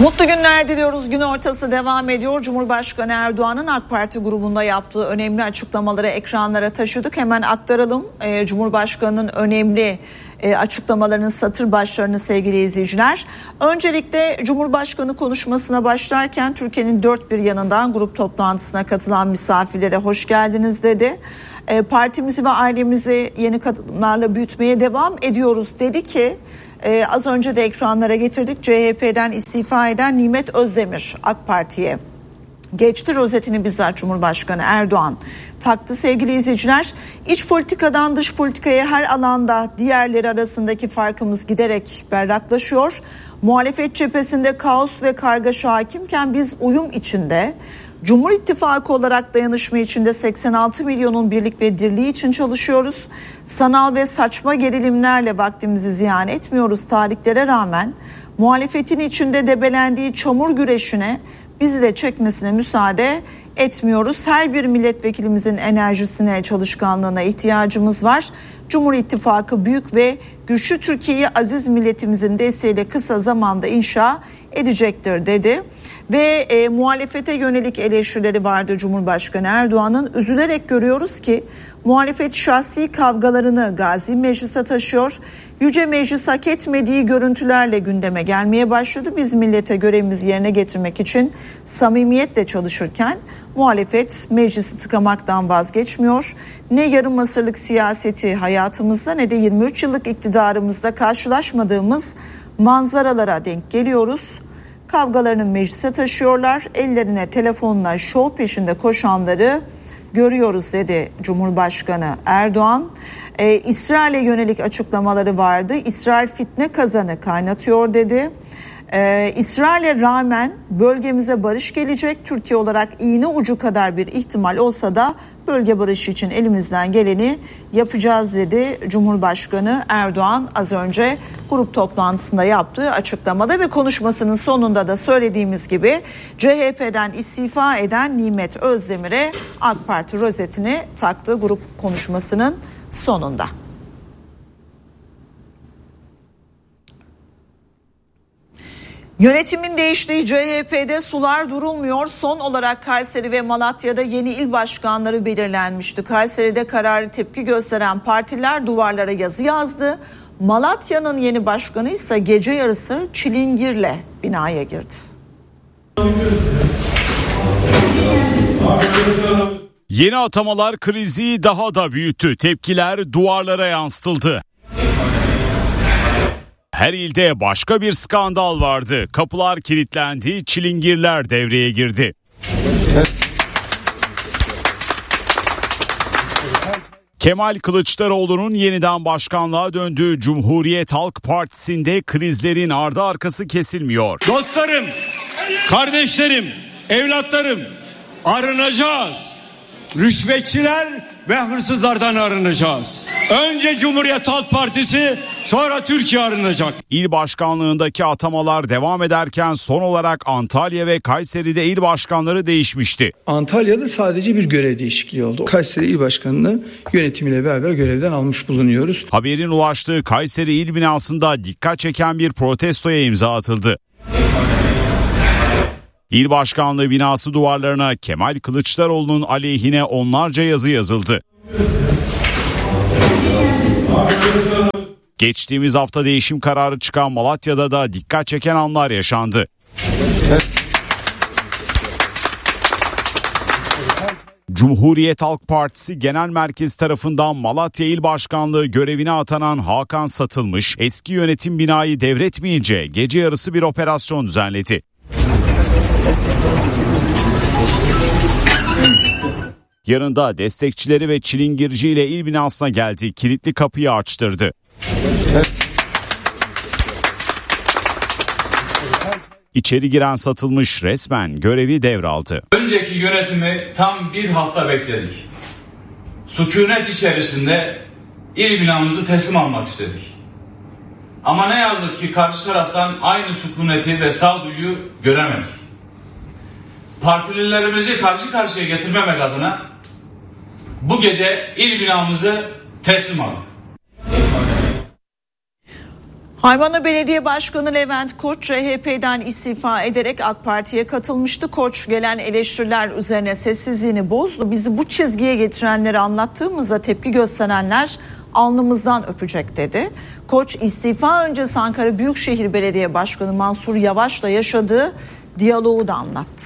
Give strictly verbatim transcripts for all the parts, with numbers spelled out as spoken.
Mutlu günler diliyoruz. Gün ortası devam ediyor. Cumhurbaşkanı Erdoğan'ın AK Parti grubunda yaptığı önemli açıklamaları ekranlara taşıdık. Hemen aktaralım. Ee, Cumhurbaşkanı'nın önemli e, açıklamalarının satır başlarını sevgili izleyiciler. Öncelikle Cumhurbaşkanı konuşmasına başlarken Türkiye'nin dört bir yanından grup toplantısına katılan misafirlere hoş geldiniz dedi. E, partimizi ve ailemizi yeni kadınlarla büyütmeye devam ediyoruz dedi ki Ee, az önce de ekranlara getirdik. C H P'den istifa eden Nimet Özdemir AK Parti'ye geçti. Rozetini bizzat Cumhurbaşkanı Erdoğan taktı sevgili izleyiciler. İç politikadan dış politikaya her alanda diğerleri arasındaki farkımız giderek berraklaşıyor. Muhalefet cephesinde kaos ve kargaşa hakimken biz uyum içinde, Cumhur İttifakı olarak dayanışma içinde seksen altı milyonun birlik ve dirliği için çalışıyoruz. Sanal ve saçma gerilimlerle vaktimizi ziyan etmiyoruz. Tarihlere rağmen muhalefetin içinde debelendiği çamur güreşine bizi de çekmesine müsaade etmiyoruz. Her bir milletvekilimizin enerjisine, çalışkanlığına ihtiyacımız var. Cumhur İttifakı büyük ve güçlü Türkiye'yi aziz milletimizin desteğiyle kısa zamanda inşa edecektir dedi. Ve e, muhalefete yönelik eleştirileri vardı Cumhurbaşkanı Erdoğan'ın. Üzülerek görüyoruz ki muhalefet şahsi kavgalarını Gazi Meclis'e taşıyor. Yüce Meclis hak etmediği görüntülerle gündeme gelmeye başladı. Biz millete görevimizi yerine getirmek için samimiyetle çalışırken muhalefet meclisi tıkamaktan vazgeçmiyor. Ne yarım asırlık siyaseti hayatımızda ne de yirmi üç yıllık iktidarımızda karşılaşmadığımız manzaralara denk geliyoruz. Kavgalarını meclise taşıyorlar. Ellerine telefonla şov peşinde koşanları görüyoruz dedi Cumhurbaşkanı Erdoğan. Ee, İsrail'e yönelik açıklamaları vardı. İsrail fitne kazanı kaynatıyor dedi. Ee, İsrail'e rağmen bölgemize barış gelecek. Türkiye olarak iğne ucu kadar bir ihtimal olsa da bölge barışı için elimizden geleni yapacağız dedi Cumhurbaşkanı Erdoğan az önce grup toplantısında yaptığı açıklamada ve konuşmasının sonunda da söylediğimiz gibi C H P'den istifa eden Nimet Özdemir'e AK Parti rozetini taktığı grup konuşmasının sonunda. Yönetimin değiştiği C H P'de sular durulmuyor. Son olarak Kayseri ve Malatya'da yeni il başkanları belirlenmişti. Kayseri'de kararı tepki gösteren partiler duvarlara yazı yazdı. Malatya'nın yeni başkanı ise gece yarısı çilingirle binaya girdi. Yeni atamalar krizi daha da büyüttü. Tepkiler duvarlara yansıtıldı. Her ilde başka bir skandal vardı. Kapılar kilitlendi, çilingirler devreye girdi. Kemal Kılıçdaroğlu'nun yeniden başkanlığa döndüğü Cumhuriyet Halk Partisi'nde krizlerin ardı arkası kesilmiyor. Dostlarım, kardeşlerim, evlatlarım, arınacağız. Rüşvetçiler ve hırsızlardan arınacağız. Önce Cumhuriyet Halk Partisi, sonra Türkiye arınacak. İl başkanlığındaki atamalar devam ederken son olarak Antalya ve Kayseri'de il başkanları değişmişti. Antalya'da sadece bir görev değişikliği oldu. Kayseri İl Başkanı'nı yönetimiyle beraber görevden almış bulunuyoruz. Haberin ulaştığı Kayseri İl binasında dikkat çeken bir protestoya imza atıldı. İl Başkanlığı binası duvarlarına Kemal Kılıçdaroğlu'nun aleyhine onlarca yazı yazıldı. Geçtiğimiz hafta değişim kararı çıkan Malatya'da da dikkat çeken anlar yaşandı. Cumhuriyet Halk Partisi Genel Merkezi tarafından Malatya İl Başkanlığı görevine atanan Hakan Satılmış, eski yönetim binayı devretmeyince gece yarısı bir operasyon düzenledi. Yanında destekçileri ve çilingirciyle il binasına geldi, kilitli kapıyı açtırdı. İçeri giren Satılmış resmen görevi devraldı. Önceki yönetimi tam bir hafta bekledik. Sükunet içerisinde il binamızı teslim almak istedik. Ama ne yazık ki karşı taraftan aynı sükuneti ve sağduyuyu göremedik. Partililerimizi karşı karşıya getirmemek adına bu gece il binamızı teslim aldık. Haymana Belediye Başkanı Levent Koç C H P'den istifa ederek AK Parti'ye katılmıştı. Koç gelen eleştiriler üzerine sessizliğini bozdu. Bizi bu çizgiye getirenleri anlattığımızda tepki gösterenler alnımızdan öpecek dedi. Koç istifa öncesi Ankara Büyükşehir Belediye Başkanı Mansur Yavaş'la yaşadığı diyaloğu da anlattı.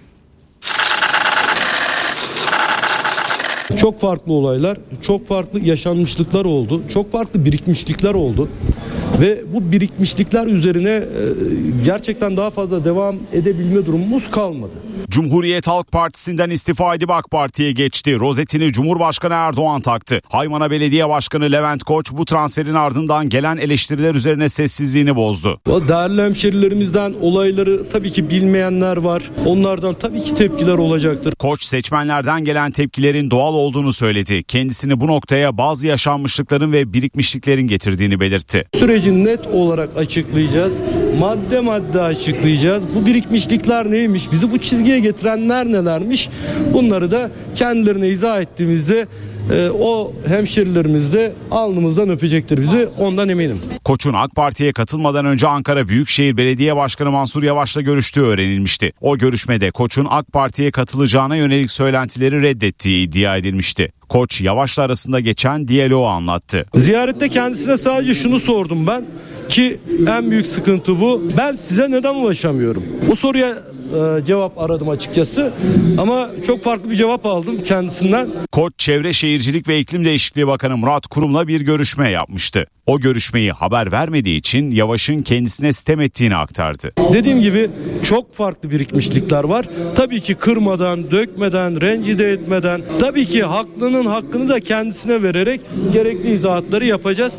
Çok farklı olaylar, çok farklı yaşanmışlıklar oldu, çok farklı birikmişlikler oldu ve bu birikmişlikler üzerine gerçekten daha fazla devam edebilme durumumuz kalmadı. Cumhuriyet Halk Partisi'nden istifa edip AK Parti'ye geçti. Rozetini Cumhurbaşkanı Erdoğan taktı. Haymana Belediye Başkanı Levent Koç bu transferin ardından gelen eleştiriler üzerine sessizliğini bozdu. Değerli hemşerilerimizden olayları tabii ki bilmeyenler var. Onlardan tabii ki tepkiler olacaktır. Koç seçmenlerden gelen tepkilerin doğal olduğunu söyledi. Kendisini bu noktaya bazı yaşanmışlıkların ve birikmişliklerin getirdiğini belirtti. Süreci net olarak açıklayacağız. Madde madde açıklayacağız. Bu birikmişlikler neymiş? Bizi bu çizgiye getirenler nelermiş? Bunları da kendilerine izah ettiğimizde e, o hemşerilerimiz de alnımızdan öpecektir bizi. Ondan eminim. Koç'un AK Parti'ye katılmadan önce Ankara Büyükşehir Belediye Başkanı Mansur Yavaş'la görüştüğü öğrenilmişti. O görüşmede Koç'un AK Parti'ye katılacağına yönelik söylentileri reddettiği iddia edilmişti. Koç Yavaş'la arasında geçen diyaloğu anlattı. Ziyarette kendisine sadece şunu sordum ben ki en büyük sıkıntı bu. Ben size neden ulaşamıyorum? Bu soruya e, cevap aradım açıkçası ama çok farklı bir cevap aldım kendisinden. Koç Çevre Şehircilik ve İklim Değişikliği Bakanı Murat Kurum'la bir görüşme yapmıştı. O görüşmeyi haber vermediği için Yavaş'ın kendisine sitem ettiğini aktardı. Dediğim gibi çok farklı birikmişlikler var. Tabii ki kırmadan, dökmeden, rencide etmeden, tabii ki haklının hakkını da kendisine vererek gerekli izahatları yapacağız.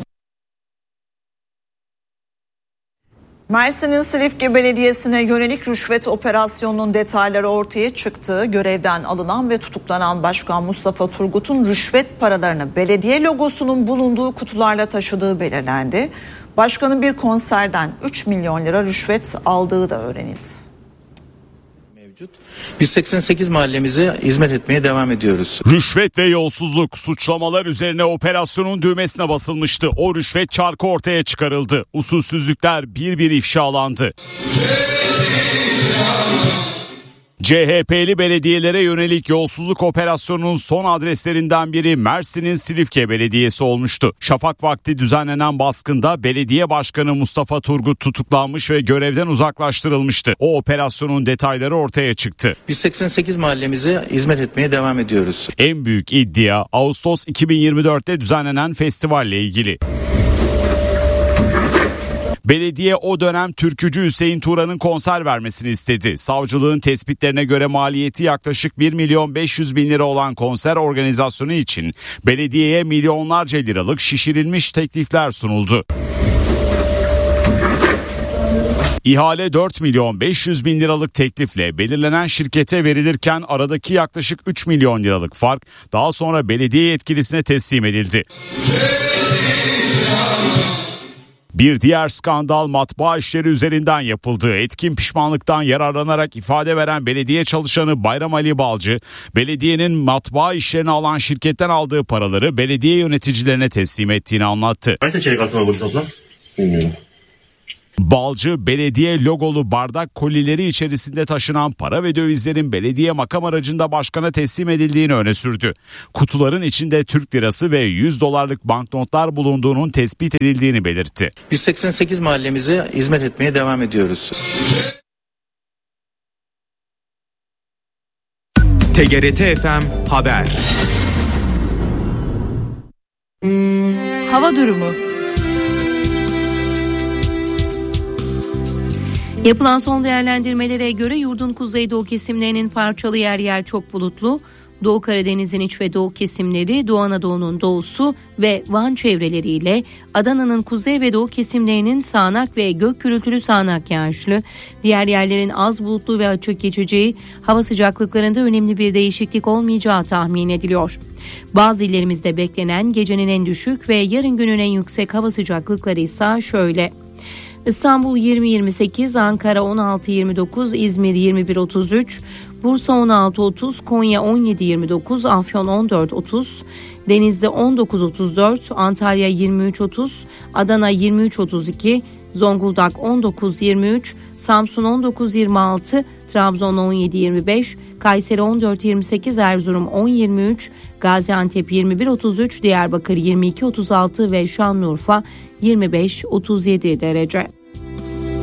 Mersin'in Silifke Belediyesi'ne yönelik rüşvet operasyonunun detayları ortaya çıktı. Görevden alınan ve tutuklanan Başkan Mustafa Turgut'un rüşvet paralarını belediye logosunun bulunduğu kutularla taşıdığı belirlendi. Başkanın bir konserden üç milyon lira rüşvet aldığı da öğrenildi. Biz seksen sekiz mahallemize hizmet etmeye devam ediyoruz. Rüşvet ve yolsuzluk suçlamalar üzerine operasyonun düğmesine basılmıştı. O rüşvet çarkı ortaya çıkarıldı. Usulsüzlükler bir bir ifşalandı. C H P'li belediyelere yönelik yolsuzluk operasyonunun son adreslerinden biri Mersin'in Silifke Belediyesi olmuştu. Şafak vakti düzenlenen baskında belediye başkanı Mustafa Turgut tutuklanmış ve görevden uzaklaştırılmıştı. O operasyonun detayları ortaya çıktı. Biz seksen sekiz mahallemize hizmet etmeye devam ediyoruz. En büyük iddia Ağustos iki bin yirmi dörtte düzenlenen festivalle ilgili. Belediye o dönem türkücü Hüseyin Turan'ın konser vermesini istedi. Savcılığın tespitlerine göre maliyeti yaklaşık bir milyon beş yüz bin lira olan konser organizasyonu için belediyeye milyonlarca liralık şişirilmiş teklifler sunuldu. İhale dört milyon beş yüz bin liralık teklifle belirlenen şirkete verilirken aradaki yaklaşık üç milyon liralık fark daha sonra belediye yetkilisine teslim edildi. Bir diğer skandal matbaa işleri üzerinden yapıldı. Etkin pişmanlıktan yararlanarak ifade veren belediye çalışanı Bayram Ali Balcı, belediyenin matbaa işlerini alan şirketten aldığı paraları belediye yöneticilerine teslim ettiğini anlattı. Kaç çeyrek altın almış abla? Bilmiyorum. Balcı, belediye logolu bardak kolileri içerisinde taşınan para ve dövizlerin belediye makam aracında başkana teslim edildiğini öne sürdü. Kutuların içinde Türk lirası ve yüz dolarlık banknotlar bulunduğunun tespit edildiğini belirtti. Biz seksen sekiz mahallemize hizmet etmeye devam ediyoruz. T G R T F M Haber. Hava durumu. Yapılan son değerlendirmelere göre yurdun kuzeydoğu kesimlerinin parçalı yer yer çok bulutlu, Doğu Karadeniz'in iç ve doğu kesimleri, Doğu Anadolu'nun doğusu ve Van çevreleriyle Adana'nın kuzey ve doğu kesimlerinin sağanak ve gök gürültülü sağanak yağışlı, diğer yerlerin az bulutlu ve açık geçeceği, hava sıcaklıklarında önemli bir değişiklik olmayacağı tahmin ediliyor. Bazı illerimizde beklenen gecenin en düşük ve yarın günün en yüksek hava sıcaklıkları ise şöyle: İstanbul yirmi yirmi sekiz, Ankara on altı yirmi dokuz, İzmir yirmi bir otuz üç, Bursa on altı otuz, Konya on yedi yirmi dokuz, Afyon on dört otuz, Denizli on dokuz otuz dört, Antalya yirmi üç otuz, Adana yirmi üç otuz iki, Zonguldak on dokuz yirmi üç, Samsun on dokuz yirmi altı, Trabzon on yedi yirmi beş, Kayseri on dört yirmi sekiz, Erzurum on yirmi üç, Gaziantep yirmi bir otuz üç, Diyarbakır yirmi iki otuz altı ve Şanlıurfa yirmi beş otuz yedi derece.